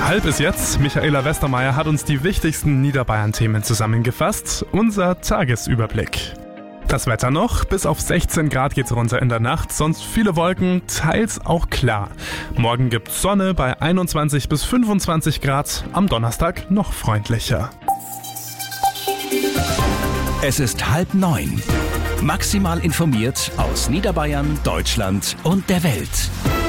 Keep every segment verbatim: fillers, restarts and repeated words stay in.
Halb ist jetzt. Michaela Westermeier hat uns die wichtigsten Niederbayern-Themen zusammengefasst. Unser Tagesüberblick. Das Wetter noch. Bis auf sechzehn Grad geht's runter in der Nacht. Sonst viele Wolken, teils auch klar. Morgen gibt's Sonne bei einundzwanzig bis fünfundzwanzig Grad. Am Donnerstag noch freundlicher. Es ist halb neun. Maximal informiert aus Niederbayern, Deutschland und der Welt.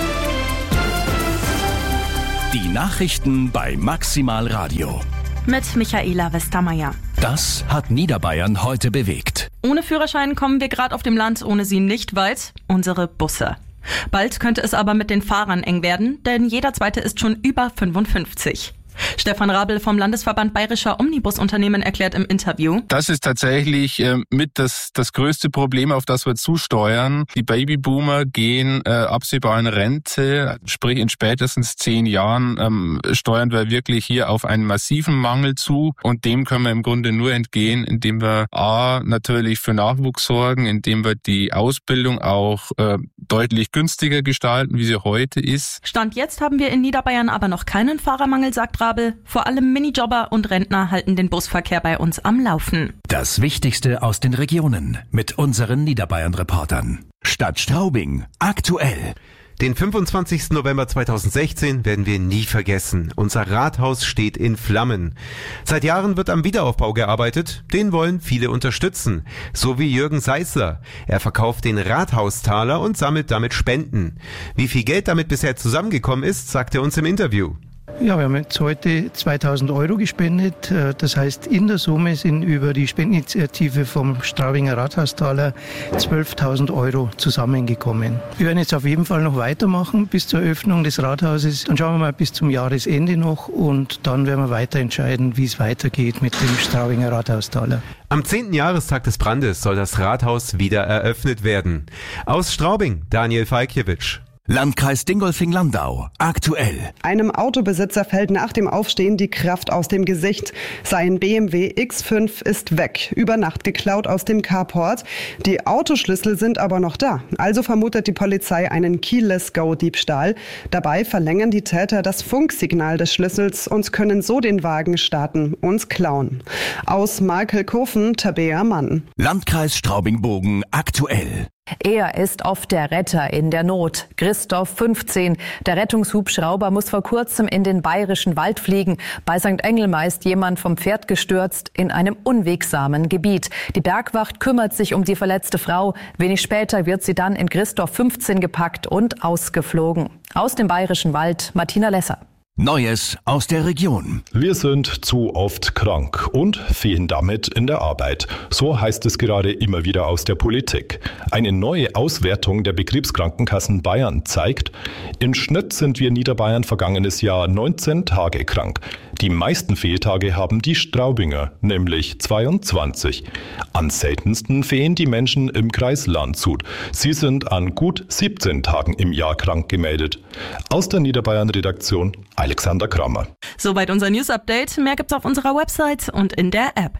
Die Nachrichten bei Maximal Radio. Mit Michaela Westermeier. Das hat Niederbayern heute bewegt. Ohne Führerschein kommen wir gerade auf dem Land ohne sie nicht weit. Unsere Busse. Bald könnte es aber mit den Fahrern eng werden, denn jeder Zweite ist schon über fünfundfünfzig. Stefan Rabel vom Landesverband Bayerischer Omnibusunternehmen erklärt im Interview: Das ist tatsächlich äh, mit das, das größte Problem, auf das wir zusteuern. Die Babyboomer gehen äh, absehbar in Rente, sprich in spätestens zehn Jahren ähm, steuern wir wirklich hier auf einen massiven Mangel zu. Und dem können wir im Grunde nur entgehen, indem wir A, natürlich für Nachwuchs sorgen, indem wir die Ausbildung auch äh, deutlich günstiger gestalten, wie sie heute ist. Stand jetzt haben wir in Niederbayern aber noch keinen Fahrermangel, sagt Rabel. Vor allem Minijobber und Rentner halten den Busverkehr bei uns am Laufen. Das Wichtigste aus den Regionen mit unseren Niederbayern-Reportern. Stadt Straubing, aktuell. Den fünfundzwanzigsten November zweitausendsechzehn werden wir nie vergessen. Unser Rathaus steht in Flammen. Seit Jahren wird am Wiederaufbau gearbeitet. Den wollen viele unterstützen. So wie Jürgen Seisler. Er verkauft den Rathaustaler und sammelt damit Spenden. Wie viel Geld damit bisher zusammengekommen ist, sagt er uns im Interview. Ja, wir haben jetzt heute zweitausend Euro gespendet. Das heißt, in der Summe sind über die Spendeninitiative vom Straubinger Rathaustaler zwölftausend Euro zusammengekommen. Wir werden jetzt auf jeden Fall noch weitermachen bis zur Eröffnung des Rathauses. Dann schauen wir mal bis zum Jahresende noch und dann werden wir weiter entscheiden, wie es weitergeht mit dem Straubinger Rathaustaler. Am zehnten Jahrestag des Brandes soll das Rathaus wieder eröffnet werden. Aus Straubing, Daniel Falkiewicz. Landkreis Dingolfing-Landau, aktuell. Einem Autobesitzer fällt nach dem Aufstehen die Kraft aus dem Gesicht. Sein B M W X fünf ist weg, über Nacht geklaut aus dem Carport. Die Autoschlüssel sind aber noch da. Also vermutet die Polizei einen Keyless-Go-Diebstahl. Dabei verlängern die Täter das Funksignal des Schlüssels und können so den Wagen starten und klauen. Aus Markelkofen, Tabea Mann. Landkreis Straubing-Bogen, aktuell. Er ist oft der Retter in der Not. Christoph, fünfzehn. Der Rettungshubschrauber muss vor kurzem in den bayerischen Wald fliegen. Bei Sankt Engelmar ist jemand vom Pferd gestürzt in einem unwegsamen Gebiet. Die Bergwacht kümmert sich um die verletzte Frau. Wenig später wird sie dann in Christoph, fünfzehn gepackt und ausgeflogen. Aus dem bayerischen Wald, Martina Lesser. Neues aus der Region. Wir sind zu oft krank und fehlen damit in der Arbeit. So heißt es gerade immer wieder aus der Politik. Eine neue Auswertung der Betriebskrankenkassen Bayern zeigt, im Schnitt sind wir in Niederbayern vergangenes Jahr neunzehn Tage krank. Die meisten Fehltage haben die Straubinger, nämlich zweiundzwanzig. Am seltensten fehlen die Menschen im Kreis Landshut. Sie sind an gut siebzehn Tagen im Jahr krank gemeldet. Aus der Niederbayern-Redaktion Alexander Kramer. Soweit unser News-Update. Mehr gibt's auf unserer Website und in der App.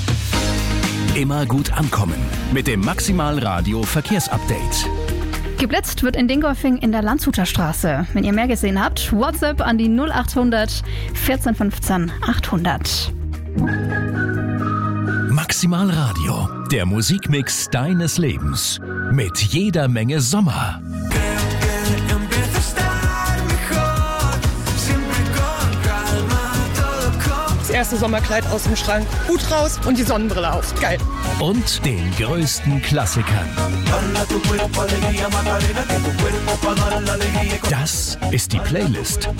Immer gut ankommen mit dem Maximal Radio Verkehrsupdate. Geblitzt wird in Dingolfing in der Landshuter Straße. Wenn ihr mehr gesehen habt, WhatsApp an die null achthundert vierzehn fünfzehn achthundert. Maximal Radio, der Musikmix deines Lebens. Mit jeder Menge Sommer. Das erste Sommerkleid aus dem Schrank, Hut raus und die Sonnenbrille auf. Geil. Und den größten Klassikern. Das ist die Playlist